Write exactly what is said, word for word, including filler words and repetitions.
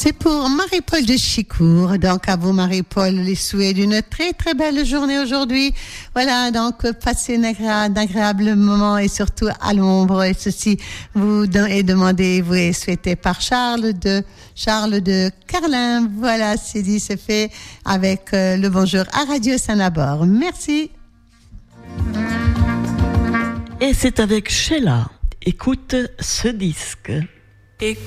C'est pour Marie-Paul de Chicourt. Donc, à vous, Marie-Paul, les souhaits d'une très, très belle journée aujourd'hui. Voilà, donc, passez un agréable, agréable moment et surtout à l'ombre. Et ceci vous est demandé, vous est souhaité par Charles de, Charles de Carlin. Voilà, c'est dit, c'est fait avec euh, le bonjour à Radio Saint-Nabor. Merci. Et c'est avec Sheila. Écoute ce disque. Et